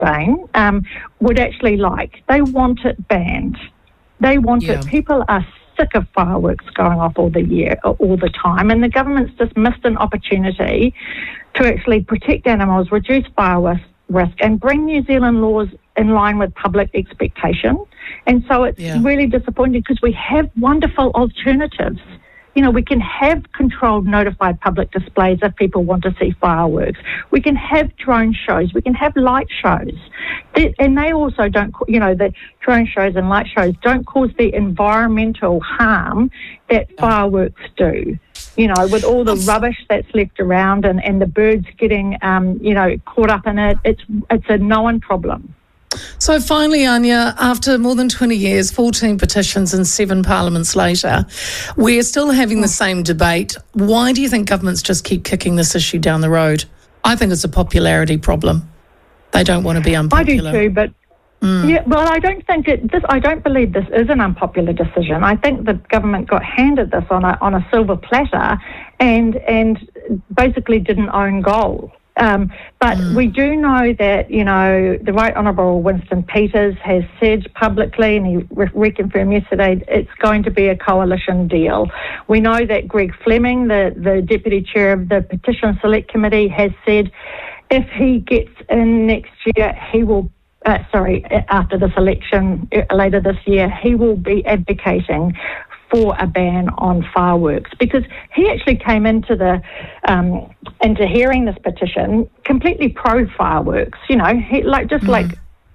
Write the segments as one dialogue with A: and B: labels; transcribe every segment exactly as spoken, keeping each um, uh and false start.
A: Zane, um, would actually like. They want it banned. They want
B: Yeah.
A: it. People are sick of fireworks going off all the year, all the time, and the government's just missed an opportunity to actually protect animals, reduce fire risk, and bring New Zealand laws in line with public expectation. And so it's
B: Yeah.
A: really disappointing because we have wonderful alternatives. You know, we can have controlled, notified public displays if people want to see fireworks. We can have drone shows. We can have light shows. They, and they also don't, you know, the drone shows and light shows don't cause the environmental harm that fireworks do. You know, with all the rubbish that's left around and, and the birds getting, um, you know, caught up in it, it's it's a known problem.
B: So finally, Anya, after more than twenty years, fourteen petitions and seven parliaments later, we're still having the same debate. Why do you think governments just keep kicking this issue down the road? I think it's a popularity problem. They don't want to be unpopular.
A: I do too, but mm. yeah, well, I don't think it. This, I don't believe this is an unpopular decision. I think the government got handed this on a on a silver platter, and and basically didn't own goal. Um, but mm. we do know that, you know, the Right Honourable Winston Peters has said publicly, and he re- reconfirmed yesterday, it's going to be a coalition deal. We know that Greg Fleming, the, the Deputy Chair of the Petition Select Committee, has said if he gets in next year, he will, uh, sorry, after this election, uh, later this year, he will be advocating for a ban on fireworks, because he actually came into the um, into hearing this petition completely pro fireworks. You know, he, like just mm. like,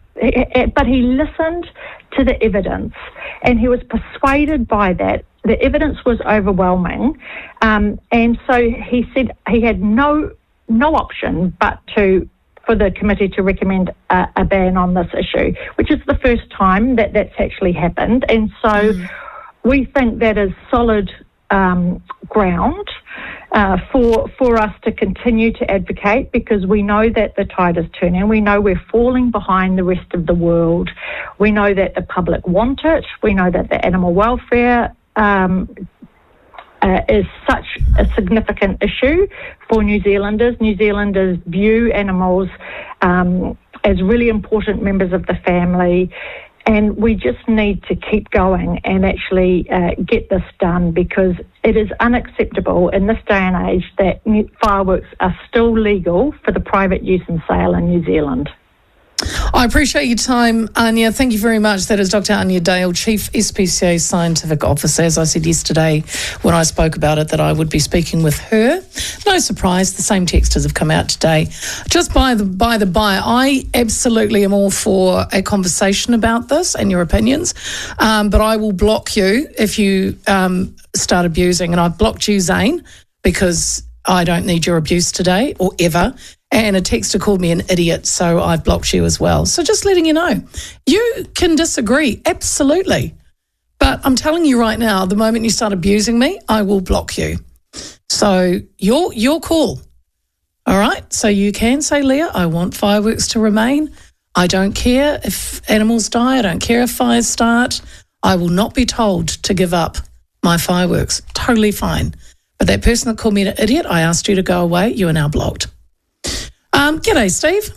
A: but he listened to the evidence and he was persuaded by that. The evidence was overwhelming, um, and so he said he had no no option but to for the committee to recommend a, a ban on this issue, which is the first time that that's actually happened, and so. Mm. We think that is solid um, ground uh, for for us to continue to advocate, because we know that the tide is turning. We know we're falling behind the rest of the world. We know that the public want it. We know that the animal welfare um, uh, is such a significant issue for New Zealanders. New Zealanders view animals um, as really important members of the family. And we just need to keep going and actually uh, get this done, because it is unacceptable in this day and age that fireworks are still legal for the private use and sale in New Zealand.
B: I appreciate your time, Anya. Thank you very much. That is Doctor Anya Dale, Chief S P C A Scientific Officer. As I said yesterday when I spoke about it, that I would be speaking with her. No surprise, the same texters have come out today. Just by the by the by, I absolutely am all for a conversation about this and your opinions, um, but I will block you if you um, start abusing. And I've blocked you, Zane, because I don't need your abuse today or ever. And a texter called me an idiot, so I've blocked you as well. So just letting you know, you can disagree, absolutely. But I'm telling you right now, the moment you start abusing me, I will block you. So you're, you're cool. All right? So you can say, Leah, I want fireworks to remain. I don't care if animals die. I don't care if fires start. I will not be told to give up my fireworks. Totally fine. But that person that called me an idiot, I asked you to go away. You are now blocked. Um, g'day, Steve.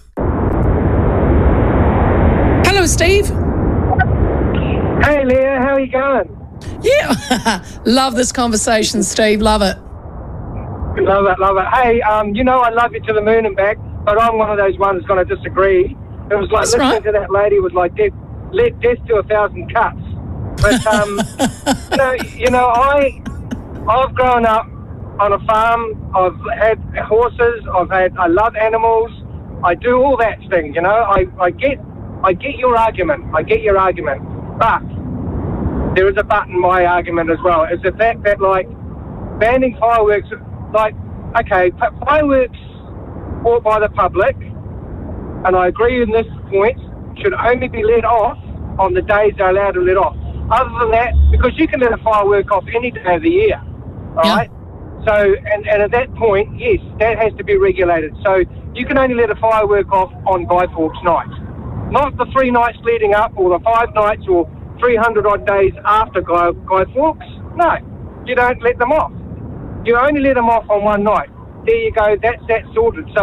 B: Hello, Steve.
C: Hey, Leah, how are you going?
B: Yeah, love this conversation, Steve. Love it.
C: Love it, love it. Hey, um, you know I love you to the moon and back, but I'm one of those ones going to disagree. It was like
B: That's
C: listening
B: right.
C: to that lady was like death, let death to a thousand cuts. But um, you know, you know, I I've grown up on a farm. I've had horses. I've had. I love animals. I do all that thing. You know, I, I get I get your argument. I get your argument. But there is a but in my argument as well. Is the fact that like banning fireworks, like okay, fireworks bought by the public, and I agree in this point, should only be let off on the days they're allowed to let off. Other than that, because you can let a firework off any day of the year, all
B: yeah.
C: right? So, and, and at that point, yes, that has to be regulated. So you can only let a firework off on Guy Fawkes night. Not the three nights leading up or the five nights or three hundred odd days after Guy, Guy Fawkes. No, you don't let them off. You only let them off on one night. There you go, that's that sorted. So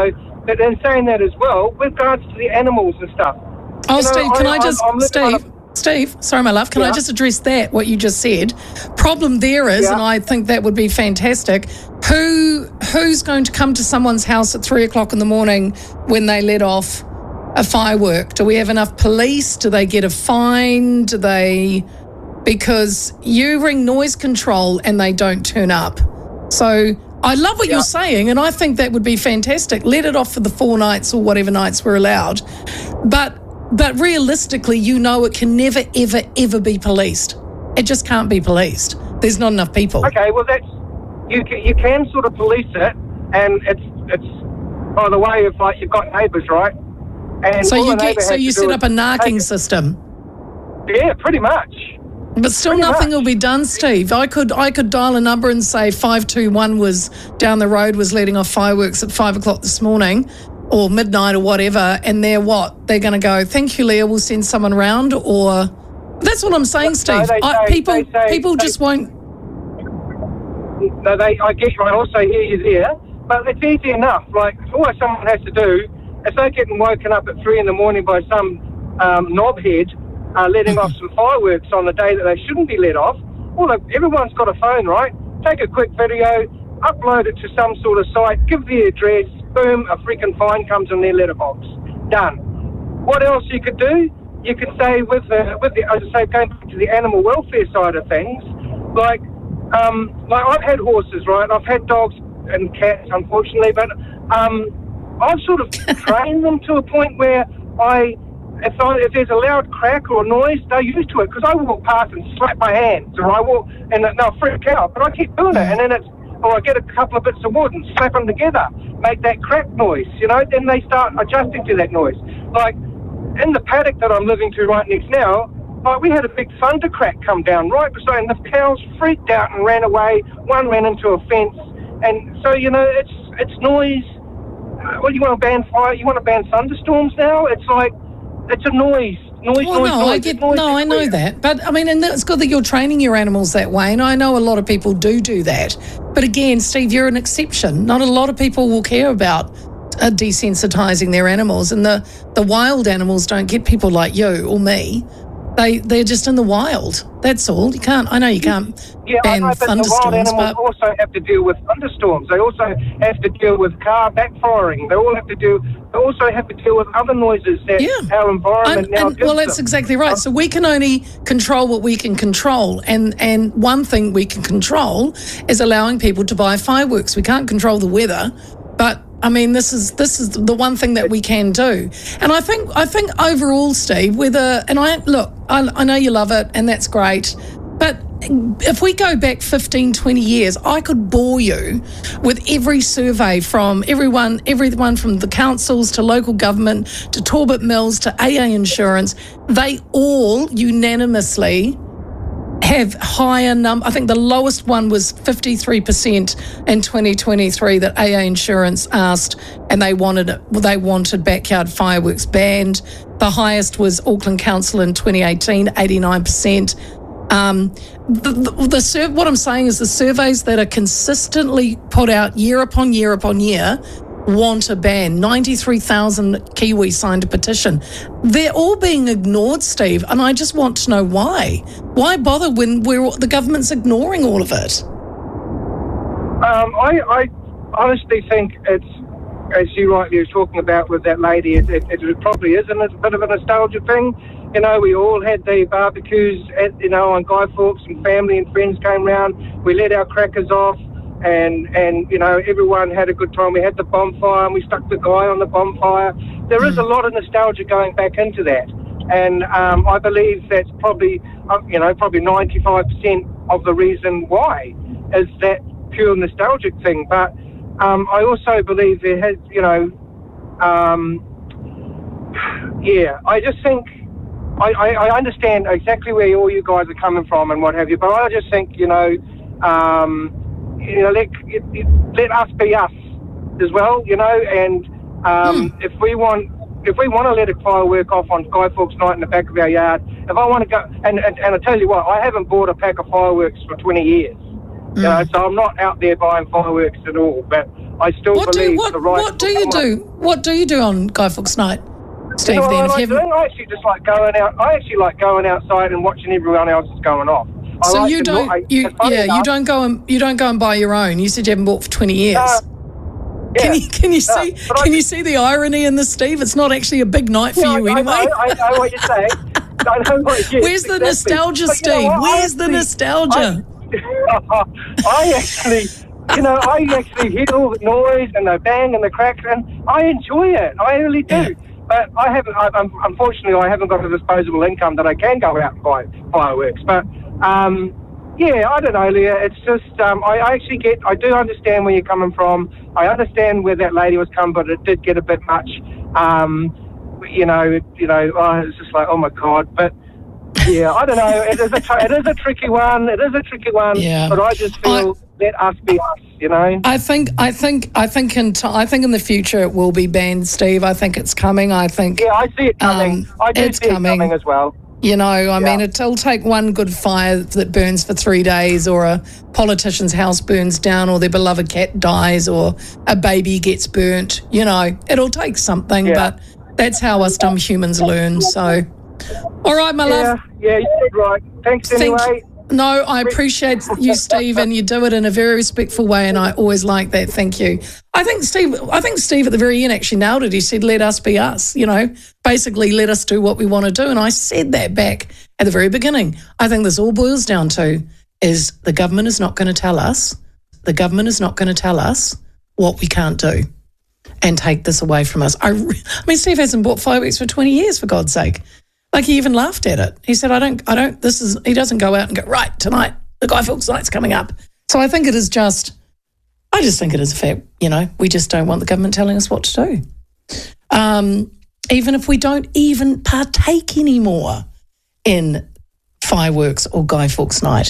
C: but in saying that as well, with regards to the animals and stuff.
B: Oh,
C: you know,
B: Steve, can I, I just,
C: I'm, I'm
B: Steve, a, Steve, sorry, my love, can yeah. I just address that, what you just said? Problem there is, yeah. and I think that would be fantastic, who who's going to come to someone's house at three o'clock in the morning when they let off a firework? Do we have enough police? Do they get a fine? Do they... Because you ring noise control and they don't turn up. So I love what yeah. you're saying, and I think that would be fantastic. Let it off for the four nights or whatever nights we're allowed. But but realistically, you know it can never, ever, ever be policed. It just can't be policed. There's not enough people.
C: Okay, well, that's you can, you can sort of police it, and it's, it's by the way, if like you've got neighbours, right? And
B: so you get so you set up a narking system.
C: Yeah, pretty much.
B: But still
C: Pretty
B: nothing
C: much.
B: will be done, Steve. I could I could dial a number and say five two one was down the road, was letting off fireworks at five o'clock this morning or midnight or whatever, and they're what? They're going to go, thank you, Leah, we'll send someone round, or... That's what I'm saying, Steve.
C: No, they
B: I,
C: say,
B: people
C: they say,
B: people
C: they,
B: just won't...
C: No, they, I get you. I also hear you there, but it's easy enough. Like, all someone has to do, if they're getting woken up at three in the morning by some um, knobhead, Uh, letting off some fireworks on the day that they shouldn't be let off. Well, everyone's got a phone, right? Take a quick video, upload it to some sort of site, give the address, boom, a freaking fine comes in their letterbox. Done. What else you could do? You could say with the, with the, as I say, going back to the animal welfare side of things, like, um, like I've had horses, right? I've had dogs and cats, unfortunately, but um, I've sort of trained them to a point where I, If, I, if there's a loud crack or noise, they're used to it, because I walk past and slap my hands, or I walk and they'll freak out, but I keep doing it, and then it's, or I get a couple of bits of wood and slap them together, make that crack noise, you know, then they start adjusting to that noise. Like, in the paddock that I'm living to right next now, like, we had a big thunder crack come down right beside, and the cows freaked out and ran away, one ran into a fence, and so, you know, it's, it's noise. Uh, well, you want to ban fire, you want to ban thunderstorms now? It's like, it's a noise, noise,
B: well,
C: noise,
B: no,
C: noise.
B: I get,
C: noise
B: no, I know that. But, I mean, and it's good that you're training your animals that way, and I know a lot of people do do that. But again, Steve, you're an exception. Not a lot of people will care about uh, desensitising their animals, and the, the wild animals don't get people like you or me. They, they're just in the wild. That's all. You can't, I know you can't
C: yeah,
B: ban
C: I know, but
B: thunderstorms,
C: the wild animals
B: but...
C: also have to deal with thunderstorms. They also have to deal with car backfiring. They all have to do, they also have to deal with other noises that
B: yeah.
C: our environment
B: and,
C: now
B: and,
C: gives
B: Well, that's
C: them.
B: exactly right. So we can only control what we can control. And, and one thing we can control is allowing people to buy fireworks. We can't control the weather, but I mean, this is this is the one thing that we can do. And I think I think overall, Steve, whether, and I, look, I, I know you love it and that's great, but if we go back fifteen, twenty years, I could bore you with every survey from everyone, everyone from the councils to local government to Talbot Mills to A A Insurance. They all unanimously have higher number. I think the lowest one was fifty-three percent in twenty twenty-three that A A Insurance asked, and they wanted they wanted backyard fireworks banned. The highest was Auckland Council in twenty eighteen, eighty-nine percent. Um, the, the, the sur- what I'm saying is the surveys that are consistently put out year upon year upon year want a ban. ninety-three thousand Kiwis signed a petition. They're all being ignored, Steve, and I just want to know why. Why bother when we're, the government's ignoring all of it?
C: Um, I, I honestly think it's, as you rightly were talking about with that lady, it, it, it probably is a bit of a nostalgia thing. You know, we all had the barbecues, at, you know, on Guy Fawkes, and family and friends came round. We let our crackers off. And, and, you know, everyone had a good time. We had the bonfire and we stuck the guy on the bonfire. There is a lot of nostalgia going back into that. And um, I believe that's probably, uh, you know, probably ninety-five percent of the reason why is that pure nostalgic thing. But um, I also believe there has, you know, um, yeah, I just think, I, I, I understand exactly where all you guys are coming from and what have you, but I just think, you know, um, you know, let, it, it, let us be us as well, you know, and um, mm. if we want if we want to let a firework off on Guy Fawkes night in the back of our yard, if I want to go, and, and, and I tell you what, I haven't bought a pack of fireworks for twenty years, mm. you know, so I'm not out there buying fireworks at all, but I still
B: What
C: believe
B: do what,
C: the right.
B: what do you do? What do you do on Guy Fawkes Night, Steve?
C: You know,
B: then,
C: I,
B: if
C: like
B: you haven't-
C: doing? I actually just like going out. I actually like going outside and watching everyone else is going off. I
B: so
C: like
B: you
C: to
B: don't,
C: not-
B: you
C: funny
B: yeah, you
C: enough,
B: don't go and you don't go and buy your own. You said you haven't bought for twenty years.
C: Uh, yeah,
B: Can you can you
C: no,
B: see
C: but I
B: can you
C: just-
B: see the irony in this, Steve? It's not actually a big night for
C: yeah,
B: you
C: I,
B: anyway.
C: I, know, I know what you're saying. I know what you're
B: Where's the
C: exactly.
B: nostalgia,
C: But you know
B: Steve?
C: what? I
B: Where's the
C: actually-
B: nostalgia?
C: I, I actually, you know, I actually hear all the noise and the bang and the cracks, and I enjoy it. I really do.
B: Yeah.
C: But I haven't. I, um, unfortunately, I haven't got a disposable income that I can go out and buy fireworks. But um, yeah, I don't know, Leah. It's just um, I, I actually get. I do understand where you're coming from. I understand where that lady was coming, but it did get a bit much. Um, you know, you know. Oh, it's just like, oh my God. But yeah, I don't know. It is a tr- it is a tricky one. It is a tricky one.
B: Yeah.
C: But I just feel let us be us. You know.
B: I think I think I think in t- I think in the future it will be banned, Steve. I think it's coming. I think
C: Yeah, I see it coming.
B: Um,
C: I do
B: it's
C: see
B: coming.
C: it coming as well.
B: You know, I mean,
C: Yeah.
B: it'll take one good fire that burns for three days, or a politician's house burns down, or their beloved cat dies, or a baby gets burnt. You know, it'll take something,
C: Yeah.
B: but that's how us dumb humans learn. So, all right, my
C: Yeah,
B: love.
C: yeah, you did right. Thanks
B: Thank
C: anyway.
B: No, I appreciate you, Steve, and you do it in a very respectful way, and I always like that. Thank you. I think Steve. I think Steve at the very end actually nailed it. He said, "Let us be us." You know, basically, let us do what we want to do. And I said that back at the very beginning. I think this all boils down to is the government is not going to tell us. The government is not going to tell us what we can't do, and take this away from us. I, re- I mean, Steve hasn't bought fireworks for twenty years, for God's sake. Like, he even laughed at it. He said, I don't, I don't, this is, he doesn't go out and go, right, tonight, the Guy Fawkes Night's coming up. So I think it is just, I just think it is a fact, you know, we just don't want the government telling us what to do. Um, even if we don't even partake anymore in fireworks or Guy Fawkes Night.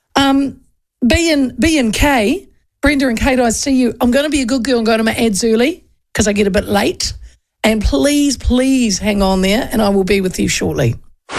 B: Um, B and, B and K, Brenda and Kate, I see you. I'm going to be a good girl and go to my ads early because I get a bit late. And please, please hang on there and I will be with you shortly.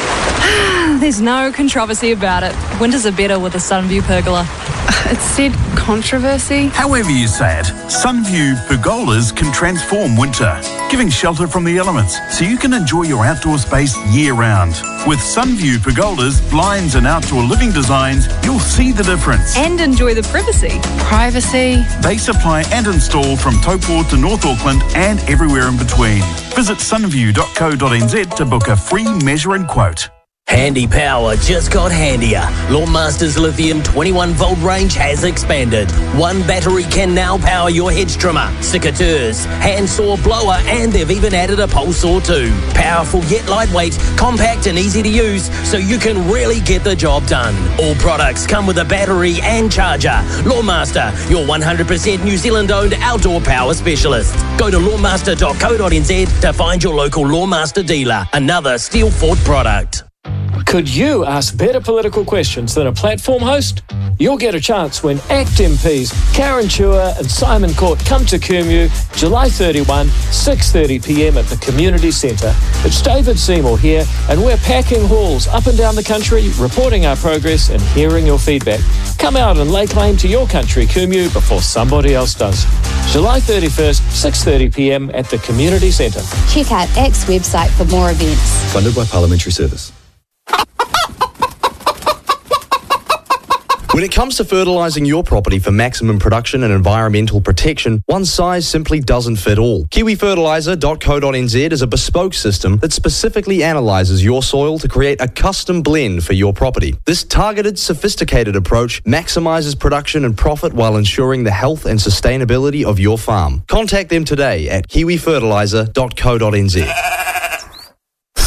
D: There's no controversy about it. Winters are better with a Sunview pergola. It said controversy.
E: However you say it, Sunview pergolas can transform winter, giving shelter from the elements so you can enjoy your outdoor space year-round. With Sunview pergolas, blinds and outdoor living designs, you'll see the difference.
D: And enjoy the privacy. Privacy.
E: They supply and install from Taupo to North Auckland and everywhere in between. Visit sunview dot co dot n z to book a free measure and quote.
F: Handy Power just got handier. Lawnmaster's lithium twenty-one volt range has expanded. One battery can now power your hedge trimmer, secateurs, handsaw, blower, and they've even added a pole saw too. Powerful yet lightweight, compact and easy to use, so you can really get the job done. All products come with a battery and charger. Lawnmaster, your one hundred percent New Zealand-owned outdoor power specialist. Go to lawnmaster dot co dot n z to find your local Lawnmaster dealer. Another Steel Fort product.
G: Could you ask better political questions than a platform host? You'll get a chance when ACT M Ps Karen Chua and Simon Court come to Kumeu July thirty-first, six thirty p m at the Community Centre. It's David Seymour here, and we're packing halls up and down the country, reporting our progress and hearing your feedback. Come out and lay claim to your country, Kumeu, before somebody else does. July thirty-first, six thirty p m at the Community Centre.
H: Check out ACT's website for more events.
I: Funded by Parliamentary Service. When it comes to fertilising your property for maximum production and environmental protection, one size simply doesn't fit all. kiwi fertiliser dot co dot n z is a bespoke system that specifically analyses your soil to create a custom blend for your property. This targeted, sophisticated approach maximises production and profit while ensuring the health and sustainability of your farm. Contact them today at kiwi fertiliser dot co dot n z.